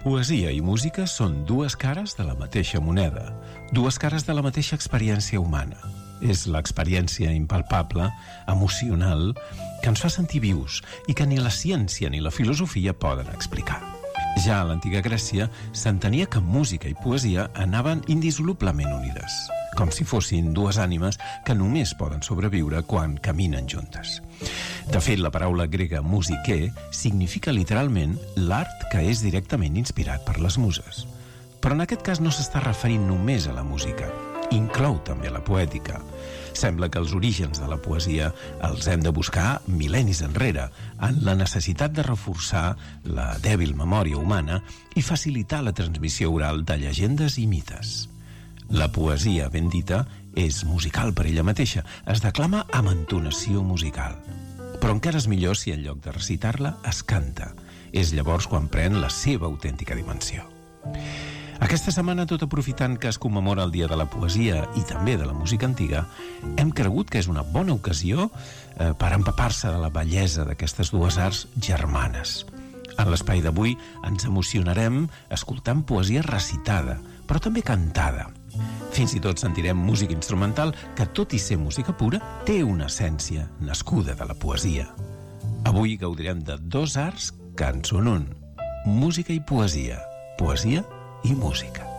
Poesia i música són dues cares de la mateixa moneda, dues cares de la mateixa experiència humana. És l'experiència impalpable, emocional, que ens fa sentir vius i que ni la ciència ni la filosofia poden explicar. Ja a l'antiga Grècia s'entenia que música i poesia anaven indissolublement unides, com si fossin dues ànimes que només poden sobreviure quan caminen juntes. De fet, la paraula grega musique significa literalment l'art que és directament inspirat per les muses. Però en aquest cas no s'està referint només a la música, inclou també la poètica. Sembla que els orígens de la poesia els hem de buscar mil·lennis enrere, en la necessitat de reforçar la dèbil memòria humana i facilitar la transmissió oral de llegendes i mites. La poesia, ben dita, és musical per ella mateixa, es declama amb entonació musical. Però encara és millor si en lloc de recitar-la es canta. És llavors quan pren la seva autèntica dimensió. Aquesta setmana, tot aprofitant que es commemora el Dia de la Poesia i també de la música antiga, hem cregut que és una bona ocasió per empapar-se de la bellesa d'aquestes dues arts germanes. En l'espai d'avui ens emocionarem escoltant poesia recitada, però també cantada. Fins i tot sentirem música instrumental que, tot i ser música pura, té una essència nascuda de la poesia. Avui gaudirem de dos arts que en són un: música i poesia, poesia i música.